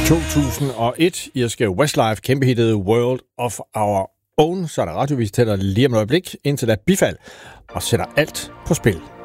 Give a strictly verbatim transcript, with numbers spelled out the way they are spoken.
to tusind og et, irske Westlife, kæmpehittet World of Our Own. Så er der radiovis til dig lige om et øjeblik, indtil der bifald og sætter alt på spil.